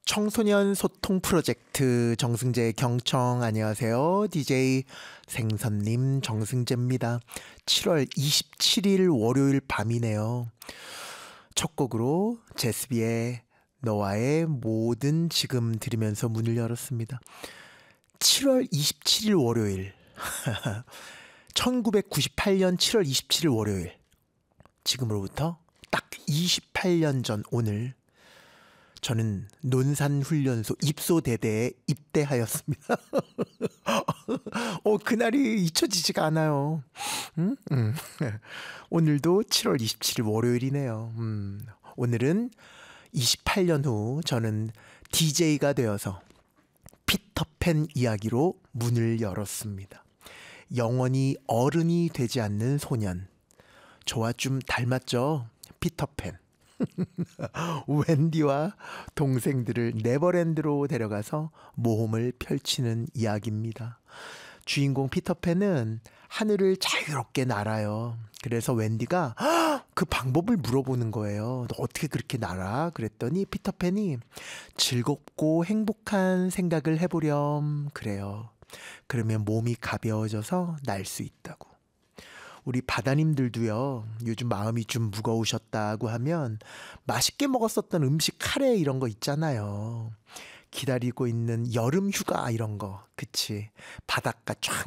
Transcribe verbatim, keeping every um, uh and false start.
청소년 소통 프로젝트 정승재 경청 안녕하세요. 디제이 생선님 정승재입니다. 칠월 이십칠일 월요일 밤이네요. 첫 곡으로 제스비의 너와의 모든 지금 들으면서 문을 열었습니다. 칠월 이십칠일 월요일 천구백구십팔년 칠월 이십칠일 월요일 지금으로부터 딱 이십팔 년 전 오늘 저는 논산훈련소 입소대대에 입대하였습니다. 어, 그날이 잊혀지지가 않아요. 음? 음. 오늘도 칠월 이십칠일 월요일이네요. 음. 오늘은 이십팔 년 후 저는 디제이가 되어서 피터팬 이야기로 문을 열었습니다. 영원히 어른이 되지 않는 소년. 저와 좀 닮았죠? 피터팬. 웬디와 동생들을 네버랜드로 데려가서 모험을 펼치는 이야기입니다. 주인공 피터팬은 하늘을 자유롭게 날아요. 그래서 웬디가 그 방법을 물어보는 거예요. 너 어떻게 그렇게 날아? 그랬더니 피터팬이 즐겁고 행복한 생각을 해보렴 그래요. 그러면 몸이 가벼워져서 날 수 있다고. 우리 바다님들도요, 요즘 마음이 좀 무거우셨다고 하면 맛있게 먹었었던 음식 카레 이런 거 있잖아요. 기다리고 있는 여름 휴가 이런 거, 그치? 바닷가 쫙